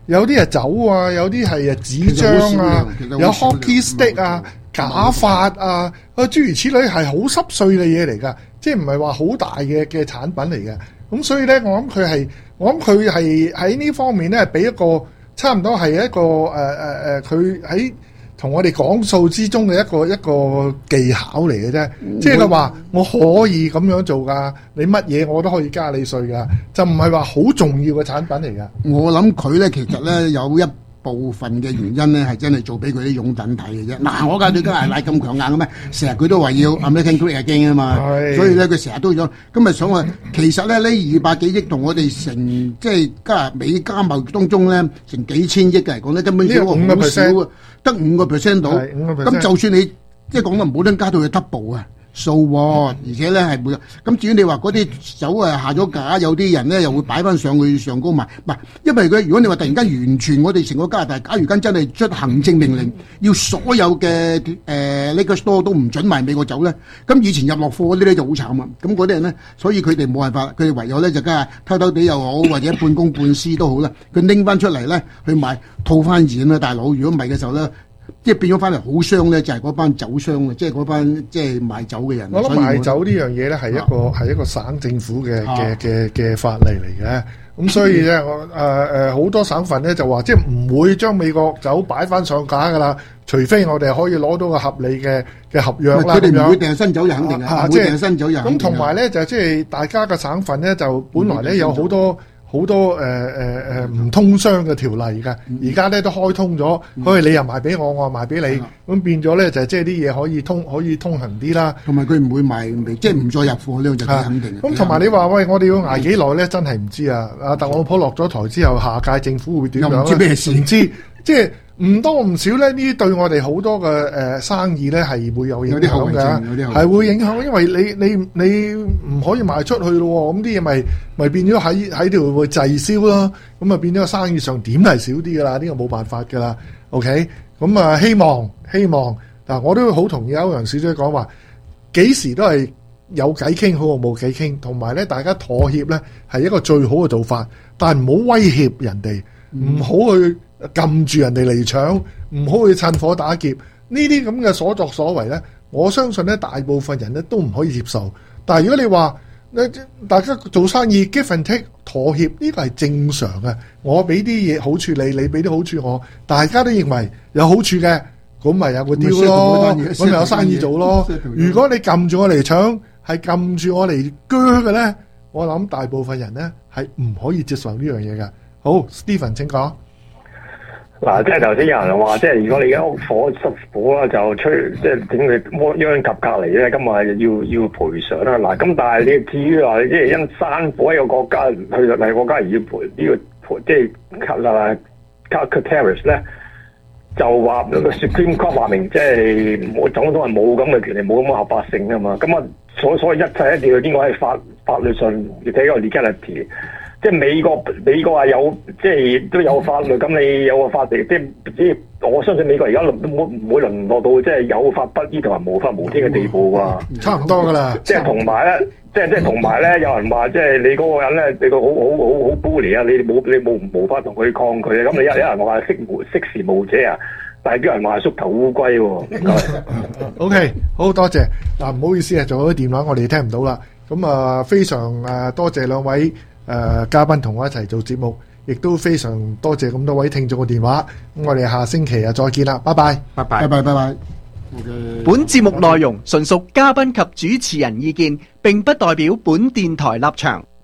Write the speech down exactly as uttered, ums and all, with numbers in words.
有啲係酒啊，有啲係誒紙張啊，有 hockey stick 啊、假髮啊，啊諸如此類係好濕碎嘅嘢嚟㗎，即係唔係話好大嘅嘅產品嚟嘅。咁所以咧，我諗佢係，我諗佢係喺呢方面咧，俾一個差唔多係一個誒誒誒，佢喺同我哋講數之中嘅一個一個技巧嚟嘅啫。即係佢話我可以咁樣做㗎，你乜嘢我都可以加你稅㗎，就唔係話好重要嘅產品嚟㗎。 我諗佢咧其實咧有一部分嘅原因咧係真係做俾佢啲擁躉睇嘅啫。嗱，我家對加拿大咁強硬嘅咩？成日佢都話要 American Great Again 啊嘛，所以咧佢成日都想。今日想話，其實咧呢二百幾億同我哋成即係加拿美加貿易當中咧成幾千億嘅嚟講咧，根本少好少啊，得五個 percent 到。咁就算你即係講得唔好聽，加到去 double 啊！數喎，而且咧係會咁。至於你話嗰啲酒誒下咗架，有啲人咧又會擺翻上去上高賣，唔係，因為佢如果你話突然間完全我哋成個加拿大，假如間真係出行政命令，要所有嘅誒呢個 store 都唔準賣美國酒咧，咁以前入落貨嗰啲咧就好慘啊！咁嗰啲人咧，所以佢哋冇辦法，佢哋唯有咧就梗係偷偷地又好，或者半公半私都好啦，佢拎翻出嚟咧去賣套翻現啦，大佬。如果唔係嘅時候咧，即係變咗翻嚟好傷咧，就係、是、嗰班酒商啊，即係嗰班即係賣酒嘅人。 我諗賣酒呢樣嘢咧係一個係、啊、一個省政府嘅嘅嘅嘅法例嚟嘅。咁所以咧，我誒誒好多省份咧就話，即係唔會將美國酒擺翻上架噶啦，除非我哋可以攞到個合理嘅嘅合約啦。 佢哋唔會訂新酒就肯定嘅，唔會訂新酒就肯定。 咁同埋咧就即係大家嘅省份咧就本來咧有好多。好多誒誒誒唔通商嘅條例㗎，而家咧都開通咗，可以你又賣俾我，我又賣俾你，咁、嗯、變咗咧就係即係啲嘢可以通可以通行啲啦。同埋佢唔會賣，即係唔再入貨呢個就肯定。咁同埋你話喂，我哋要捱幾耐咧？真係唔知啊！阿特朗普落咗台之後，下屆政府會點樣咧？唔知咩事，唔知即係。唔多唔少咧，呢啲對我哋好多嘅誒、呃、生意咧係會有影響嘅，係會影響，因為你你你唔可以賣出去咯，咁啲嘢咪咪變咗喺喺度會滯銷咯，咁啊變咗生意上點係少啲噶啦，呢、這個冇辦法噶啦 ，OK，咁啊希望希望嗱，我都好同意歐陽小姐講話，幾時都係有偈傾好過冇偈傾，同埋咧大家妥協咧係一個最好嘅做法，但係唔好威脅人哋，唔好、嗯、去。撳住人哋嚟搶，唔好去趁火打劫，呢啲咁嘅所作所為呢，我相信呢大部分人呢都唔可以接受。但係如果你話，大家做生意 give and take 妥協，呢個係正常嘅。我俾啲嘢好處你，你俾啲好處我，大家都認為有好處嘅，咁咪有個 deal 咯，咁咪有生意做咯。如果你撳住我嚟搶，係撳住我嚟鋸嘅呢，我諗大部分人呢係唔可以接受呢樣嘢嘅。好 ，Stephen 請講。 嗱，即係頭先有人話，即係如果你間屋火失火啦，就吹即係整佢殃及隔離咧，咁啊要要賠償啦。嗱，咁但係你至於話，即係因山火一個國家去到第二個國家而要賠呢個賠，即係啊 Caltex 咧，就話個 Supreme Court 話明，即係我總統係冇咁嘅權利，冇咁嘅合法性啊嘛。咁啊，所所以一切一定要經過喺法法律上要睇個 legality。即係美國，美國係有，即係都有法律。咁你有個法律，即係即係我相信美國而家都唔唔會淪落到即係有法不依同埋無法無天嘅地步㗎。 差唔多㗎啦。 即係同埋咧，即係即係同埋咧，有人話即係你嗰個人咧，你個好好好好 bully 啊！你冇你冇無法同佢抗拒啊！咁你有有人話識無識時務者啊，但係叫人話縮頭烏龜喎。 O K， 好多謝嗱，唔好意思啊，仲有啲電話我哋聽唔到啦。咁啊，非常誒多謝兩位。誒、呃、嘉賓同我一齊做節目，亦都非常多謝咁多位聽眾嘅電話。咁我哋下星期啊再見啦，拜拜， 拜拜，拜拜，拜拜。 本節目內容純屬嘉賓及主持人意見，並不代表本電台立場。